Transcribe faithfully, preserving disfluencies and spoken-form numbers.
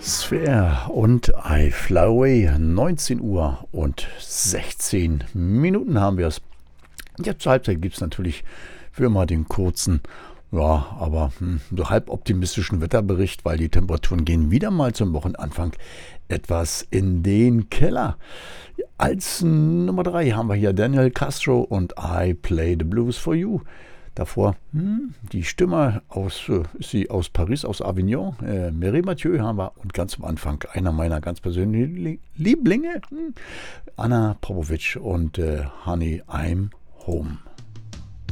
Sphere und I Fly Away. neunzehn Uhr und sechzehn Minuten haben wir es. Ja, zur Halbzeit gibt es natürlich für immer den kurzen, ja, aber hm, so halb optimistischen Wetterbericht, weil die Temperaturen gehen wieder mal zum Wochenanfang etwas in den Keller. Als Nummer drei haben wir hier Daniel Castro und I Play the Blues for You. Davor hm, die Stimme aus, äh, ist sie aus Paris, aus Avignon. Äh, Mireille Mathieu haben wir. Und ganz am Anfang einer meiner ganz persönlichen Lieblinge, hm, Anna Popovic und äh, Honey, I'm Home.